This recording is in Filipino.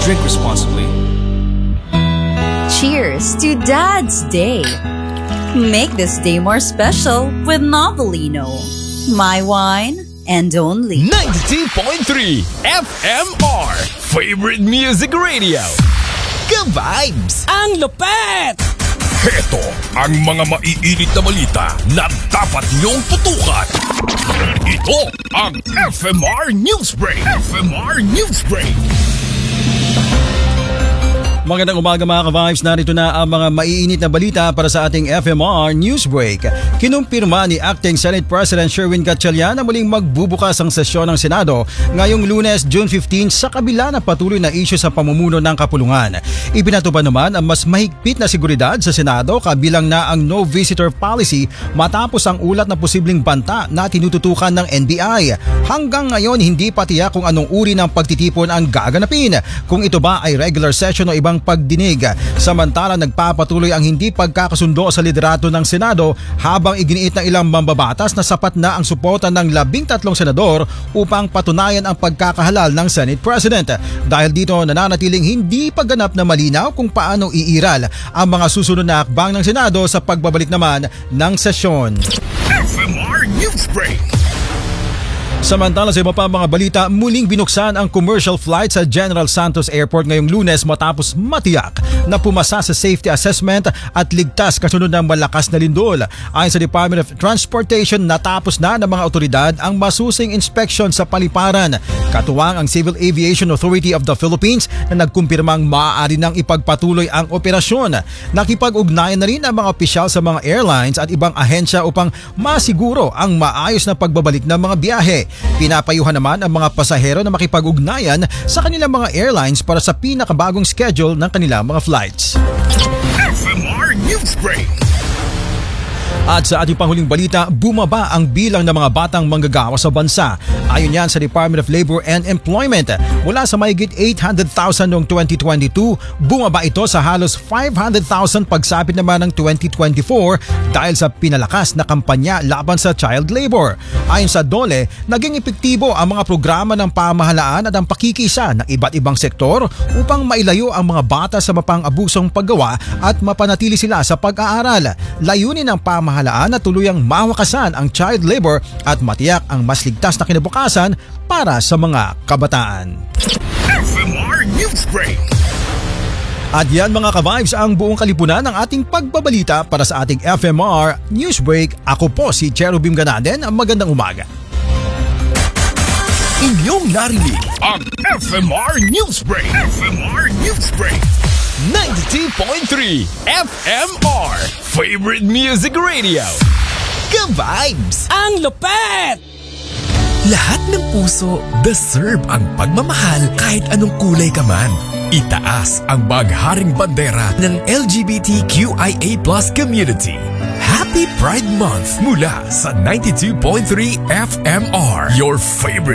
Drink responsibly. Cheers to Dad's Day. Make this day more special with Novelino. My wine and only. 92.3 FMR Favorite Music Radio. Ka-vibes! Ang lupet! Heto ang mga maiinit na balita na dapat niyong tutukan. Ito ang FMR Newsbreak. FMR Newsbreak. Magandang umaga mga ka-vibes, narito na ang mga maiinit na balita para sa ating FMR Newsbreak. Kinumpirma ni Acting Senate President Sherwin Gatchalian na muling magbubukas ang sesyon ng Senado ngayong Lunes, June 15 sa kabila ng patuloy na isyu sa pamumuno ng kapulungan. Ipinatupad naman ang mas mahigpit na seguridad sa Senado kabilang na ang no visitor policy matapos ang ulat na posibleng banta na tinututukan ng NBI. Hanggang ngayon hindi pa tiyak kung anong uri ng pagtitipon ang gaganapin, kung ito ba ay regular session o ibang pagdinig. Samantala nagpapatuloy ang hindi pagkakasundo sa liderato ng Senado habang iginiit ng ilang mambabatas na sapat na ang suporta ng 13 senador upang patunayan ang pagkakahalal ng Senate President. Dahil dito nananatiling hindi pagganap na malinaw kung paano iiral ang mga susunod na hakbang ng Senado sa pagbabalik naman ng sesyon. FMR Newsbreak. Samantala sa iba pa mga balita, muling binuksan ang commercial flight sa General Santos Airport ngayong Lunes matapos matiyak na pumasa sa safety assessment at ligtas kasunod ng malakas na lindol. Ayon sa Department of Transportation, natapos na ng mga otoridad ang masusing inspection sa paliparan. Katuwang ang Civil Aviation Authority of the Philippines na nagkumpirmang maaari nang ipagpatuloy ang operasyon. Nakipag-ugnayan na rin ang mga opisyal sa mga airlines at ibang ahensya upang masiguro ang maayos na pagbabalik ng mga biyahe. Pinapayuhan naman ang mga pasahero na makipag-ugnayan sa kanilang mga airlines para sa pinakabagong schedule ng kanilang mga flights. FMR Newsbreak. At sa ating panghuling balita, bumaba ang bilang ng mga batang manggagawa sa bansa. Ayon yan sa Department of Labor and Employment. Mula sa mahigit 800,000 noong 2022, bumaba ito sa halos 500,000 pagsapit naman ng 2024 dahil sa pinalakas na kampanya laban sa child labor. Ayon sa DOLE, naging epektibo ang mga programa ng pamahalaan at ang pakikisa ng iba't ibang sektor upang mailayo ang mga bata sa mapang-abusong paggawa at mapanatili sila sa pag-aaral. Layunin ng pamahalaan na tuluyang mawakasan ang child labor at matiyak ang mas ligtas na kinabukasan para sa mga kabataan. FMR Newsbreak. At yan mga ka-vibes ang buong kalipunan ng ating pagbabalita para sa ating FMR Newsbreak. Ako po si Cherubim Ganaden. Magandang umaga. Inyong narinig ang FMR Newsbreak. FMR Newsbreak. 92.3 FMR Favorite Music Radio. Ka-vibes! Ang lupet! Lahat ng puso deserve ang pagmamahal kahit anong kulay ka man. Itaas ang bagharing bandera ng LGBTQIA+ community. Happy Pride Month mula sa 92.3 FMR, your favorite